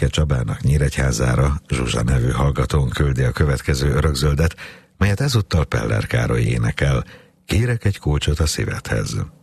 Benke Csabának Nyíregyházára Zsuzsa nevű hallgatón küldi a következő örökzöldet, melyet ezúttal Peller Károly énekel. Kérek egy kulcsot a szívedhez.